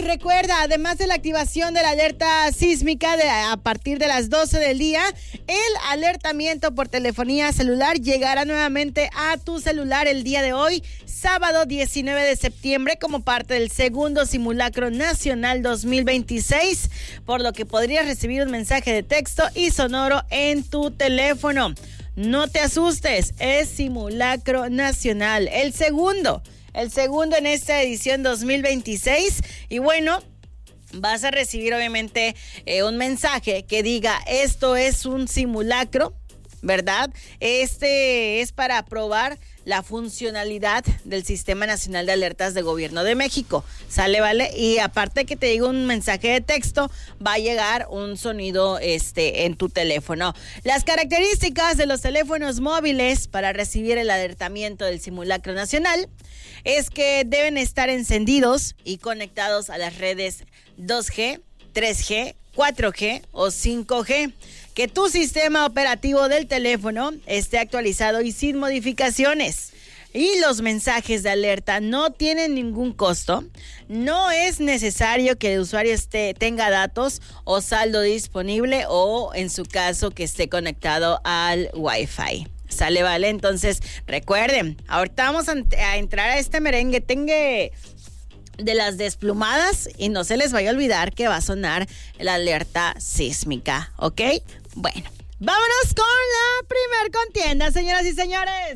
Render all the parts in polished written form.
y recuerda, además de la activación de la alerta sísmica a partir de las 12 del día, el alertamiento por telefonía celular llegará nuevamente a tu celular el día de hoy, sábado 19 de septiembre, como parte del segundo simulacro nacional 2026, por lo que podrías recibir un mensaje de texto y sonoro en tu teléfono. No te asustes, es simulacro nacional, el segundo en esta edición 2026. Y bueno, vas a recibir obviamente un mensaje que diga: esto es un simulacro, ¿verdad? Este es para probar la funcionalidad del Sistema Nacional de Alertas de Gobierno de México. ¿Sale, vale? Y aparte que te digo un mensaje de texto, va a llegar un sonido en tu teléfono. Las características de los teléfonos móviles para recibir el alertamiento del simulacro nacional es que deben estar encendidos y conectados a las redes 2G, 3G, 4G o 5G. Que tu sistema operativo del teléfono esté actualizado y sin modificaciones. Y los mensajes de alerta no tienen ningún costo. No es necesario que el usuario tenga datos o saldo disponible, o en su caso que esté conectado al Wi-Fi. ¿Sale, vale? Entonces recuerden, ahorita vamos a entrar a este merengue de las desplumadas, y no se les vaya a olvidar que va a sonar la alerta sísmica, ¿ok? Bueno, vámonos con la primer contienda, señoras y señores.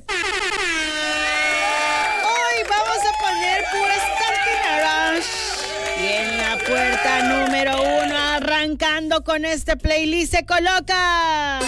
Hoy vamos a poner puras cantina rush. Y en la puerta número 1, arrancando con este playlist, se coloca